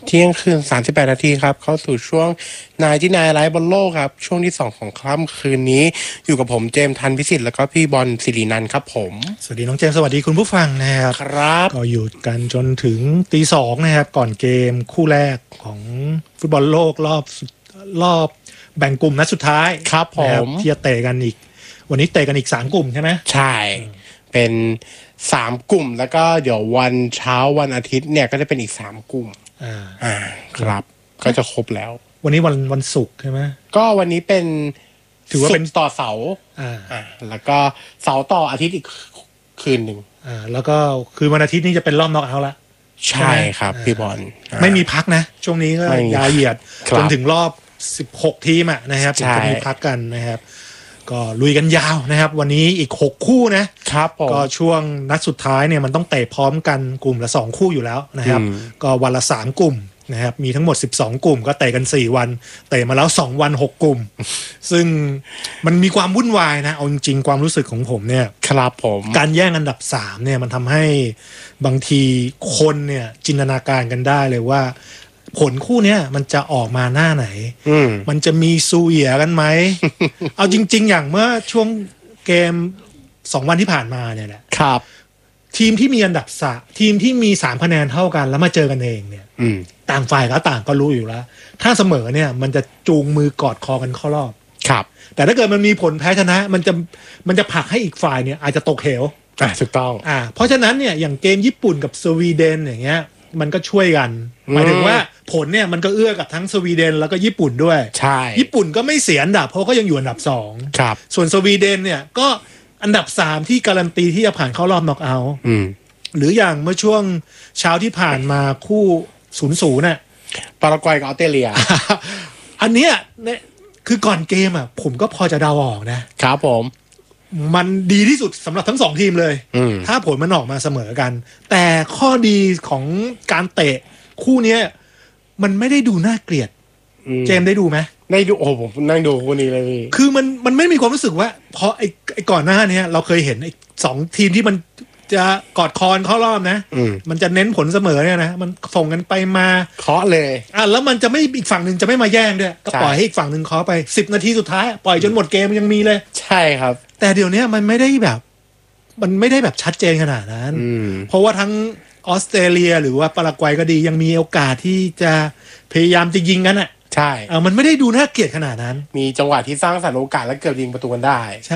เที่ยงคืน38นาทีครับเข้าสู่ช่วงนายที่นายไลฟ์บนโลกครับช่วงที่2ของค่ำคืนนี้อยู่กับผมเจมส์ทันพิสิทธิ์แล้วก็พี่บอลศิรินันท์ครับผมสวัสดีน้องเจมส์สวัสดีคุณผู้ฟังนะครับครับก็อยู่กันจนถึงตีสองนะครับก่อนเกมคู่แรกของฟุตบอลโลกรอบแบ่งกลุ่มนัดสุดท้ายครับผมที่จะเตะกันอีกวันนี้เตะกันอีก3กลุ่มใช่ไหมใช่เป็น3กลุ่มแล้วก็เดี๋ยววันเช้าวันอาทิตย์เนี่ยก็จะเป็นอีก3กลุ่มครับก็จะครบแล้ววันนี้วันศุกร์ใช่ไหมก็วันนี้เป็นถือว่าเป็นต่อเสาร์แล้วก็เสาร์ต่ออาทิตย์อีกคืนหนึ่งแล้วก็คือวันอาทิตย์นี้จะเป็นรอบน็อกเอาท์ละใช่ครับพี่บอลไม่มีพักนะช่วงนี้ก็ยาวเหยียดจนถึงรอบ16ทีมนะครับถึงจะมีพักกันนะครับก็ลุยกันยาวนะครับวันนี้อีก6คู่นะครับก็ช่วงนัดสุดท้ายเนี่ยมันต้องเตะพร้อมกันกลุ่มละ2คู่อยู่แล้วนะครับก็วันละ3กลุ่มนะครับมีทั้งหมด12กลุ่มก็เตะกัน4วันเตะมาแล้ว2วัน6กลุ่มซึ่งมันมีความวุ่นวายนะเอาจริงๆความรู้สึกของผมเนี่ยครับผมการแย่งอันดับ3เนี่ยมันทำให้บางทีคนเนี่ยจินตนาการกันได้เลยว่าผลคู่เนี้ยมันจะออกมาหน้าไหนมันจะมีซูเอียกันไหม เอาจริงๆอย่างเมื่อช่วงเกม2วันที่ผ่านมาเนี่ยแหละครับทีมที่มีอันดับทีมที่มี3คะแนนเท่ากันแล้วมาเจอกันเองเนี่ยต่างฝ่ายก็ต่างก็รู้อยู่แล้วถ้าเสมอเนี่ยมันจะจูงมือกอดคอกันเข้ารอบครับแต่ถ้าเกิดมันมีผลแพ้ชนะมันจะผลักให้อีกฝ่ายเนี่ยอาจจะตกเหวถูกต้องเพราะฉะนั้นเนี่ยอย่างเกมญี่ปุ่นกับสวีเดนอย่างเงี้ยมันก็ช่วยกันหมายถึงว่าผลเนี่ยมันก็เอื้อกับทั้งสวีเดนแล้วก็ญี่ปุ่นด้วยใช่ญี่ปุ่นก็ไม่เสียอันดับเพราะก็ยังอยู่อันดับ2 ครับส่วนสวีเดนเนี่ยก็อันดับ3ที่การันตีที่จะผ่านเข้ารอบน็อกเอาท์หรืออย่างเมื่อช่วงเช้าที่ผ่านมาคู่0-0น่ะปารากวัยกับออสเตรเลียอันเนี้ยเนี่ยคือก่อนเกมผมก็พอจะเดาออกนะครับผมมันดีที่สุดสำหรับทั้ง2ทีมเลยถ้าผลมันออกมาเสมอกันแต่ข้อดีของการเตะคู่นี้มันไม่ได้ดูน่าเกลียดเจมได้ดูไหมได้ดูโอ้ผมนั่งดูคู่นี้เลยพี่คือมันไม่มีความรู้สึกว่าเพราะไอ้ก่อนหน้านี้เราเคยเห็นไอ้2ทีมที่มันจะกอดคอนเข้ารอบนะมันจะเน้นผลเสมอเนี่ยนะมันส่งกันไปมาเคาะเลยแล้วมันจะไม่อีกฝั่งหนึ่งจะไม่มาแย่งด้วยก็ปล่อยให้อีกฝั่งหนึ่งเคาะไป10นาทีสุดท้ายปล่อยจนหมดเกมยังมีเลยใช่ครับแต่เดี๋ยวนี้มันไม่ได้แบบชัดเจนขนาดนั้นเพราะว่าทั้งออสเตรเลียหรือว่าปารากวัยก็ดียังมีโอกาสที่จะพยายามจะยิงกันใช่มันไม่ได้ดูน่าเกลียดขนาดนั้นมีจังหวะที่สร้างสรรค์โอกาสและเกือบยิงประตูกันได้